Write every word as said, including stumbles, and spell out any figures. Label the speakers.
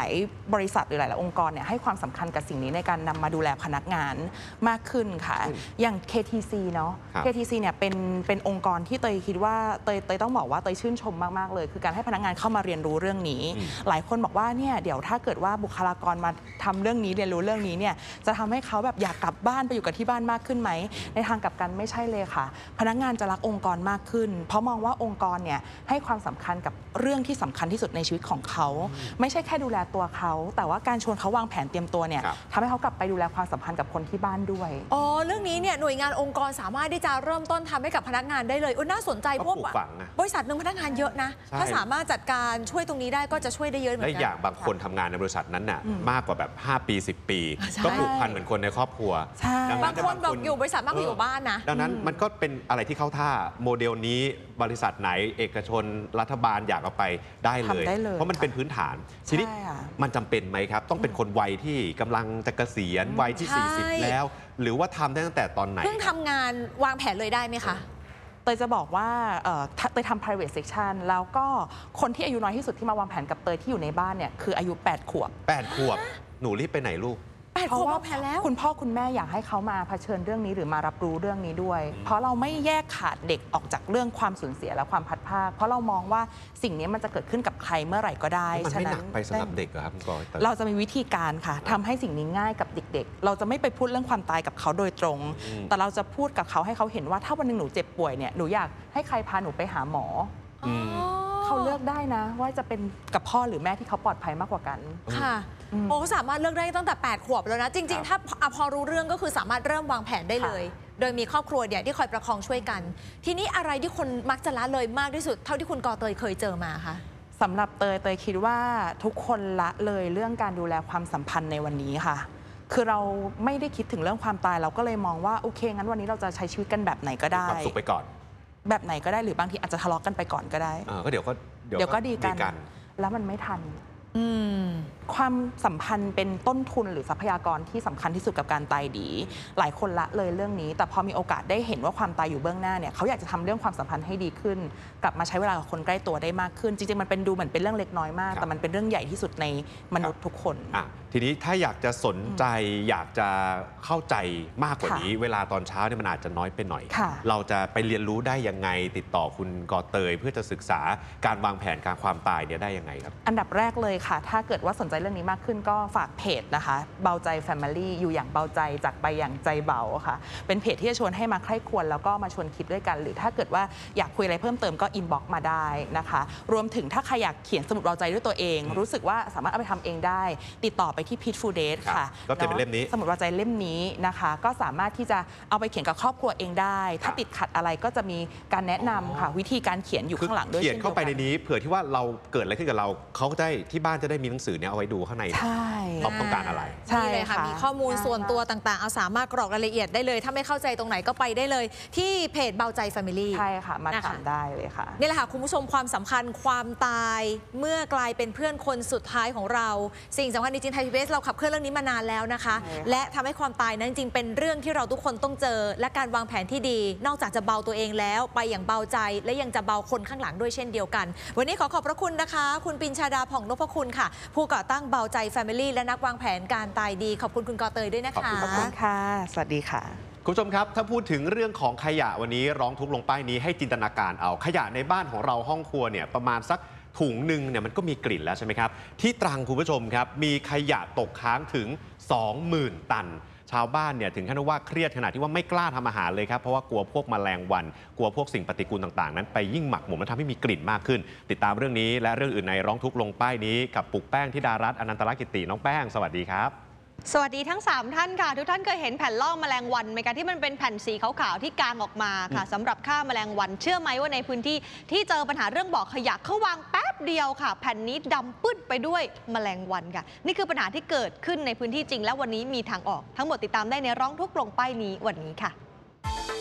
Speaker 1: ายๆบริษัทหรือหลายๆองค์กรเนี่ยให้ความสำคัญกับสิ่งนี้ในการนำมาดูแลพนักงานมากขึ้นค่ะอย่าง เค ที ซี เนาะ เค ที ซี เนี่ยเป็นเป็นองค์กรที่เตยคิดว่าเตยเตยต้องบอกว่าเตยชื่นชมมากๆเลยคือการให้พนักงานเข้ามาเรียนรู้เรื่องนี้หลายคนบอกว่าเนี่ยเดี๋ยวถ้าเกิดว่าบุคลากรมาทำเรื่องนี้เรียนรู้เรื่องนี้เนี่ยจะทำให้เขาแบบอยากกลับบ้านไปอยู่กับที่บ้านมากขึ้นไหมในทางกลับกันไม่ใช่เลยค่ะพนักงานจะรักองค์กรมากขึ้นเพราะมองว่าองค์กรเนี่ยให้ความสำคัญกับเรื่องที่สำคัญที่สุดในชีวิตของเขาไม่ใช่แค่ดูแลตัวเขาแต่ว่าการชวนเขาวางแผนเตรียมตัวเนี่ยทำให้เขากลับไปดูแลความสัมพันธ์กับคนที่บ้านด้วย
Speaker 2: อ๋อเรื่องนี้เนี่ยหน่วยงานองค์กรสามารถที่จะเริ่มต้นทำให้กับพนักงานได้เลยน่าสนใจเพราะบริษัทหนึ่งพนักงานเยอะนะถ้าสามารถจัดการช่วยตรงนี้ได้ก็จะช่วยได้เยอะเหมือนกันและ
Speaker 3: อย่างบางคนทำงานในบริษัทนั้นน่ะมากกว่าแบบห้าปีสิบปีก็ผูกพันเหมือนคนในครอบครัว
Speaker 2: บางคนบอกอยู่บริษัทมากกว่าอยู่บ้านนะ
Speaker 3: ดังนั้นมันก็เป็นอะไรที่เข้าท่าโมเดลนี้บริษัทไหนเอกชนรัฐบาลอยากเอาไปได้เลยเพราะมันเป็นพื้นฐานทีนี้มันจำเป็นไหมครับต้องเป็นคนวัยที่กำลังจะเกษียณวัยที่สี่สิบแล้วหรือว่าทำได้ตั้งแต่ตอนไหน
Speaker 2: เพิ่งทำงานวางแผนเลยได้ไหมคะ
Speaker 1: เตยจะบอกว่าเตยทำ private section แล้วก็คนที่อายุน้อยที่สุดที่มาวางแผนกับเตยที่อยู่ในบ้านเนี่ยคืออายุแปดขวบ
Speaker 3: แปดขวบหนูรีบไปไหนลูก
Speaker 1: เพราะว่าคุณพ่อคุณแม่อยากให้เขามาเผชิญเรื่องนี้หรือมารับรู้เรื่องนี้ด้วยเพราะเราไม่แยกขาดเด็กออกจากเรื่องความสูญเสียและความพัดภาคเพราะเรามองว่าสิ่งนี้มันจะเกิดขึ้นกับใครเมื่อไหร่ก็ได้
Speaker 3: ฉะนั้นมันไม่หนักไปสำหรับเด็กเหรอครับคุณกอย
Speaker 1: เราจะมีวิธีการค่ะทำให้สิ่งนี้ง่ายกับเด็กๆเราจะไม่ไปพูดเรื่องความตายกับเขาโดยตรงแต่เราจะพูดกับเขาให้เขาเห็นว่าถ้าวันหนึ่งหนูเจ็บป่วยเนี่ยหนูอยากให้ใครพาหนูไปหาหมอเขาเลือกได้นะว่าจะเป็นกับพ่อหรือแม่ที่เขาปลอดภัยมากกว่ากัน
Speaker 2: ค่ะโอ้สามารถเลือกได้ตั้งแต่แปดขวบแล้วนะจริงๆถ้าพอรู้เรื่องก็คือสามารถเริ่มวางแผนได้เลยโดยมีครอบครัวเนี่ยที่คอยประคองช่วยกันทีนี้อะไรที่คนมักจะละเลยมากที่สุดเท่าที่คุณกอเตยเคยเจอมาคะ
Speaker 1: สำหรับเตยเตยคิดว่าทุกคนละเลยเรื่องการดูแลความสัมพันธ์ในวันนี้ค่ะคือเราไม่ได้คิดถึงเรื่องความตายเราก็เลยมองว่าโอเคงั้นวันนี้เราจะใช้ชีวิตกันแบบไหนก็ได้
Speaker 3: ความสุขไปก่อน
Speaker 1: แบบไหนก็ได้หรือบางทีอาจจะทะเลาะกันไปก่อนก็ได้
Speaker 3: ก็เดี๋ยวก็
Speaker 1: เดี๋ยวก็ดีกันแล้วมันไม่ทันความสัมพันธ์เป็นต้นทุนหรือทรัพยากรที่สำคัญที่สุดกับการตายดีหลายคนละเลยเรื่องนี้แต่พอมีโอกาสได้เห็นว่าความตายอยู่เบื้องหน้าเนี่ยเขาอยากจะทำเรื่องความสัมพันธ์ให้ดีขึ้นกลับมาใช้เวลากับคนใกล้ตัวได้มากขึ้นจริงๆมันเป็นดูเหมือนเป็นเรื่องเล็กน้อยมากแต่มันเป็นเรื่องใหญ่ที่สุดในมนุษย์ทุกคน
Speaker 3: ทีนี้ถ้าอยากจะสนใจอยากจะเข้าใจมากกว่านี้เวลาตอนเช้าเนี่ยมันอาจจะน้อยไปหน่อยเราจะไปเรียนรู้ได้ยังไงติดต่อคุณกอเตยเพื่อจะศึกษาการวางแผนการความตายเนี่ยได้ยังไงครับ
Speaker 1: อันดับแรกเลยค่ะถ้าเกิดว่าสนใจเรื่องนี้มากขึ้นก็ฝากเพจนะคะเบาใจ Family อยู่อย่างเบาใจจากไปอย่างใจเบาค่ะเป็นเพจที่จะชวนให้มาใคร่ครวญแล้วก็มาชวนคิดด้วยกันหรือถ้าเกิดว่าอยากคุยอะไรเพิ่มเติมก็อินบ็อกซ์มาได้นะคะรวมถึงถ้าใครอยากเขียนสมุดเบาใจด้วยตัวเองรู้สึกว่าสามารถเอาไปทำเองได้ติดต่อไปที่ Peaceful Days ค่ะ
Speaker 3: ก็จะเป็นเล่มนี้
Speaker 1: สมุดเบาใจเล่มนี้นะคะก็สามารถที่จะเอาไปเขียนกับครอบครัวเองได้ถ้าติดขัดอะไรก็จะมีการแนะนำค่ะวิธีการเขียนอยู่ข้างหลังด้วย
Speaker 3: เขียนเข้าไปในนี้เผื่อที่ว่าเราเกิดอะไรขึ้นกับเราเขาได้ที่บ้านจะได้มีหนังสือเนี่ยเอาไว้ดูข้างใน
Speaker 1: ใช่
Speaker 3: เขาต้องการอะไร
Speaker 2: ใช่เลยค่ะมีข้อมูลส่วนตัวต่างๆเอาสามารถกรอกรายละเอียดได้เลยถ้าไม่เข้าใจตรงไหนก็ไปได้เลยที่เพจเบาใจ Family
Speaker 1: ใช่ค่ะมาถามได้เลยค่ะ
Speaker 2: นี่แหละค่ะคุณผู้ชมความสำคัญความตายเมื่อกลายเป็นเพื่อนคนสุดท้ายของเราสิ่งสำคัญจริงๆไทย พี บี เอส เราขับเคลื่อนเรื่องนี้มานานแล้วนะคะและทำให้ความตายนั้นจริงๆเป็นเรื่องที่เราทุกคนต้องเจอและการวางแผนที่ดีนอกจากจะเบาตัวเองแล้วไปอย่างเบาใจและยังจะเบาคนข้างหลังด้วยเช่นเดียวกันวันนี้ขอขอบพระคุณนะคะคุณปิญชาดาผ่องนพคุณค่ะผู้ก่อตั้งเบาใจ Family และนักวางแผนการตายดีขอบคุณคุณกอเตยด้วยนะคะ
Speaker 1: ขอบคุณค่ะสวัสดีค่ะ
Speaker 3: คุณผู้ชมครับถ้าพูดถึงเรื่องของขยะวันนี้ร้องทุกข์ลงป้ายนี้ให้จินตนาการเอาขยะในบ้านของเราห้องครัวเนี่ยประมาณสักถุงหนึ่งเนี่ยมันก็มีกลิ่นแล้วใช่ไหมครับที่ตรังคุณผู้ชมครับมีขยะตกค้างถึง สองหมื่น ตันชาวบ้านเนี่ยถึงขั้นว่าเครียดขนาดที่ว่าไม่กล้าทำอาหารเลยครับเพราะว่ากลัวพวกแมลงวันกลัวพวกสิ่งปฏิกูลต่างๆนั้นไปยิ่งหมักหมมและทำให้มีกลิ่นมากขึ้นติดตามเรื่องนี้และเรื่องอื่นในร้องทุกข์ลงป้ายนี้กับปุกแป้งธิดารัตน์อนันตรกิติน้องแป้งสวัสดีครับ
Speaker 4: สวัสดีทั้งสามท่านค่ะทุกท่านเคยเห็นแผ่นล่อแมลงวันไหมคะที่มันเป็นแผ่นสีขาวๆที่กางออกมาค่ะสำหรับฆ่าแมลงวันเชื่อไหมว่าในพื้นที่ที่เจอปัญหาเรื่องบ่อขยะเขาวางแป๊บเดียวค่ะแผ่นนี้ดำปื้ดไปด้วยแมลงวันค่ะนี่คือปัญหาที่เกิดขึ้นในพื้นที่จริงและวันนี้มีทางออกทั้งหมดติดตามได้ในร้องทุกข์ลงป้ายนี้วันนี้ค่ะ